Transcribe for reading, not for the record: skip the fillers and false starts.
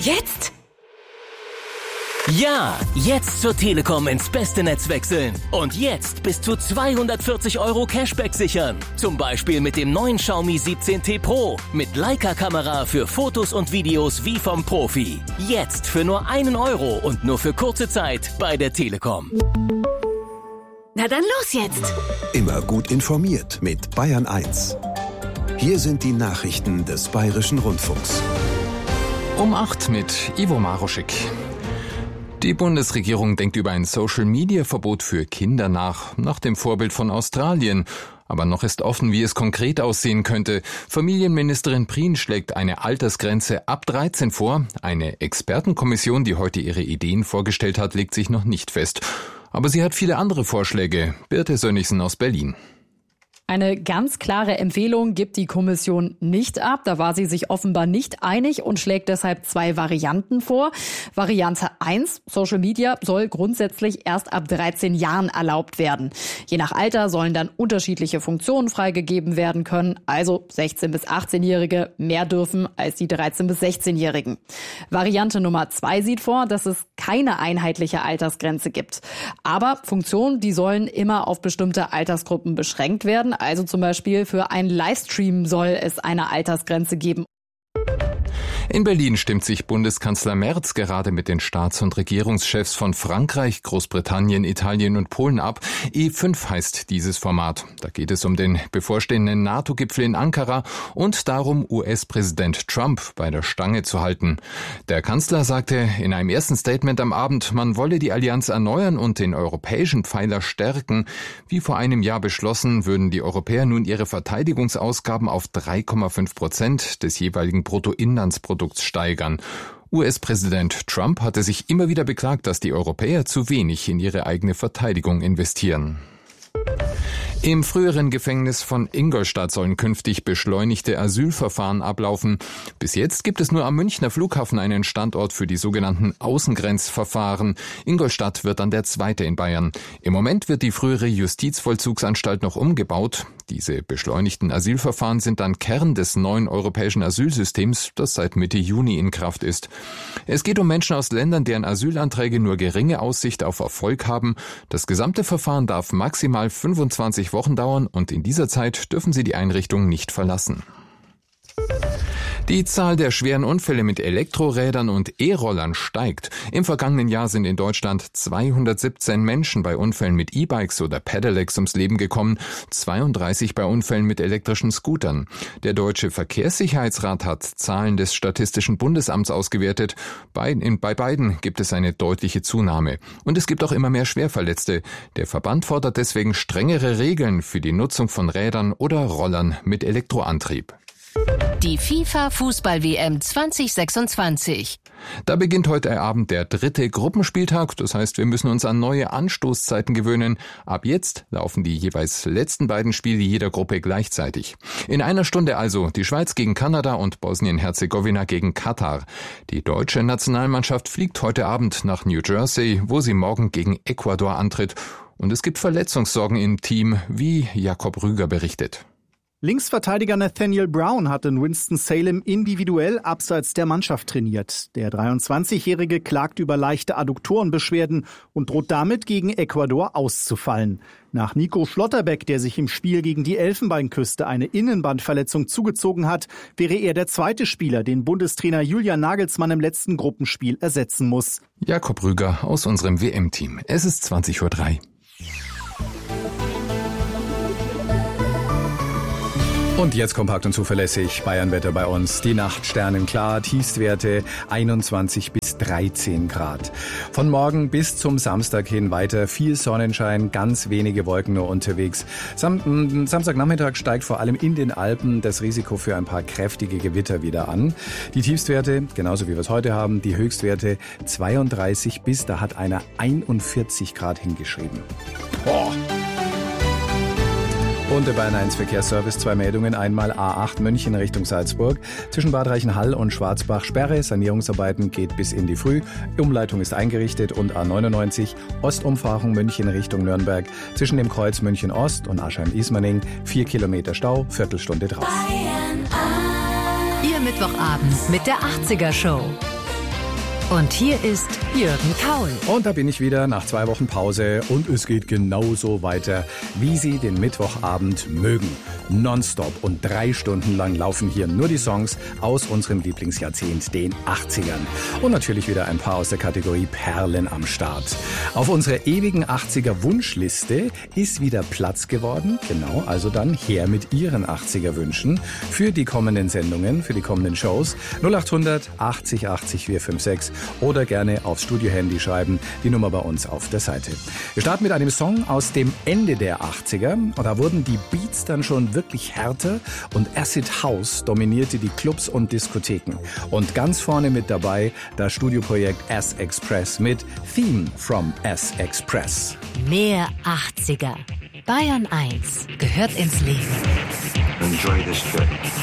Jetzt? Ja, jetzt zur Telekom ins beste Netz wechseln. Und jetzt bis zu 240 € Cashback sichern. Zum Beispiel mit dem neuen Xiaomi 17T Pro. Mit Leica-Kamera für Fotos und Videos wie vom Profi. Jetzt für nur 1 € und nur für kurze Zeit bei der Telekom. Na dann los jetzt. Immer gut informiert mit Bayern 1. Hier sind die Nachrichten des Bayerischen Rundfunks. Um 8 mit Ivo Maroschek. Die Bundesregierung denkt über ein Social-Media-Verbot für Kinder nach dem Vorbild von Australien. Aber noch ist offen, wie es konkret aussehen könnte. Familienministerin Prien schlägt eine Altersgrenze ab 13 vor. Eine Expertenkommission, die heute ihre Ideen vorgestellt hat, legt sich noch nicht fest. Aber sie hat viele andere Vorschläge. Birte Sönnigsen aus Berlin. Eine ganz klare Empfehlung gibt die Kommission nicht ab. Da war sie sich offenbar nicht einig und schlägt deshalb 2 Varianten vor. Variante 1, Social Media soll grundsätzlich erst ab 13 Jahren erlaubt werden. Je nach Alter sollen dann unterschiedliche Funktionen freigegeben werden können. Also 16- bis 18-Jährige mehr dürfen als die 13- bis 16-Jährigen. Variante Nummer 2 sieht vor, dass es keine einheitliche Altersgrenze gibt. Aber Funktionen, die sollen immer auf bestimmte Altersgruppen beschränkt werden. Also zum Beispiel für einen Livestream soll es eine Altersgrenze geben. In Berlin stimmt sich Bundeskanzler Merz gerade mit den Staats- und Regierungschefs von Frankreich, Großbritannien, Italien und Polen ab. E5 heißt dieses Format. Da geht es um den bevorstehenden NATO-Gipfel in Ankara und darum, US-Präsident Trump bei der Stange zu halten. Der Kanzler sagte in einem ersten Statement am Abend, man wolle die Allianz erneuern und den europäischen Pfeiler stärken. Wie vor einem Jahr beschlossen, würden die Europäer nun ihre Verteidigungsausgaben auf 3,5% des jeweiligen Bruttoinlandsprodukts steigern. US-Präsident Trump hatte sich immer wieder beklagt, dass die Europäer zu wenig in ihre eigene Verteidigung investieren. Im früheren Gefängnis von Ingolstadt sollen künftig beschleunigte Asylverfahren ablaufen. Bis jetzt gibt es nur am Münchner Flughafen einen Standort für die sogenannten Außengrenzverfahren. Ingolstadt wird dann der zweite in Bayern. Im Moment wird die frühere Justizvollzugsanstalt noch umgebaut. Diese beschleunigten Asylverfahren sind dann Kern des neuen europäischen Asylsystems, das seit Mitte Juni in Kraft ist. Es geht um Menschen aus Ländern, deren Asylanträge nur geringe Aussicht auf Erfolg haben. Das gesamte Verfahren darf maximal 25 Wochen dauern und in dieser Zeit dürfen sie die Einrichtung nicht verlassen. Die Zahl der schweren Unfälle mit Elektrorädern und E-Rollern steigt. Im vergangenen Jahr sind in Deutschland 217 Menschen bei Unfällen mit E-Bikes oder Pedelecs ums Leben gekommen, 32 bei Unfällen mit elektrischen Scootern. Der Deutsche Verkehrssicherheitsrat hat Zahlen des Statistischen Bundesamts ausgewertet. Bei beiden gibt es eine deutliche Zunahme. Und es gibt auch immer mehr Schwerverletzte. Der Verband fordert deswegen strengere Regeln für die Nutzung von Rädern oder Rollern mit Elektroantrieb. Die FIFA-Fußball-WM 2026. Da beginnt heute Abend der 3. Gruppenspieltag. Das heißt, wir müssen uns an neue Anstoßzeiten gewöhnen. Ab jetzt laufen die jeweils letzten beiden Spiele jeder Gruppe gleichzeitig. In einer Stunde also die Schweiz gegen Kanada und Bosnien-Herzegowina gegen Katar. Die deutsche Nationalmannschaft fliegt heute Abend nach New Jersey, wo sie morgen gegen Ecuador antritt. Und es gibt Verletzungssorgen im Team, wie Jakob Rüger berichtet. Linksverteidiger Nathaniel Brown hat in Winston-Salem individuell abseits der Mannschaft trainiert. Der 23-Jährige klagt über leichte Adduktorenbeschwerden und droht damit, gegen Ecuador auszufallen. Nach Nico Schlotterbeck, der sich im Spiel gegen die Elfenbeinküste eine Innenbandverletzung zugezogen hat, wäre er der zweite Spieler, den Bundestrainer Julian Nagelsmann im letzten Gruppenspiel ersetzen muss. Jakob Rüger aus unserem WM-Team. Es ist 20:03 Uhr. Und jetzt kompakt und zuverlässig Bayernwetter bei uns. Die Nacht sternenklar, Tiefstwerte 21 bis 13 Grad. Von morgen bis zum Samstag hin weiter viel Sonnenschein, ganz wenige Wolken nur unterwegs. Samstagnachmittag steigt vor allem in den Alpen das Risiko für ein paar kräftige Gewitter wieder an. Die Tiefstwerte, genauso wie wir es heute haben, die Höchstwerte 32 bis, da hat einer 41 Grad hingeschrieben. Boah! Und der Bayern 1 Verkehrsservice, 2 Meldungen. Einmal A8 München Richtung Salzburg. Zwischen Bad Reichenhall und Schwarzbach Sperre. Sanierungsarbeiten geht bis in die Früh. Umleitung ist eingerichtet. Und A99 Ostumfahrung München Richtung Nürnberg. Zwischen dem Kreuz München Ost und Aschheim-Ismaning 4 Kilometer Stau, Viertelstunde drauf. Ihr Mittwochabend mit der 80er Show. Und hier ist Jürgen Kaul. Und da bin ich wieder nach 2 Wochen Pause und es geht genauso weiter, wie Sie den Mittwochabend mögen. Nonstop und 3 Stunden lang laufen hier nur die Songs aus unserem Lieblingsjahrzehnt, den 80ern. Und natürlich wieder ein paar aus der Kategorie Perlen am Start. Auf unserer ewigen 80er Wunschliste ist wieder Platz geworden. Genau, also dann her mit Ihren 80er Wünschen für die kommenden Sendungen, für die kommenden Shows. 0800 80 80 456 oder gerne aufs Studio-Handy schreiben, die Nummer bei uns auf der Seite. Wir starten mit einem Song aus dem Ende der 80er. Und da wurden die Beats dann schon wirklich härter und Acid House dominierte die Clubs und Diskotheken. Und ganz vorne mit dabei das Studioprojekt S-Express mit Theme from S-Express. Mehr 80er. Bayern 1 gehört ins Leben. Enjoy this trip.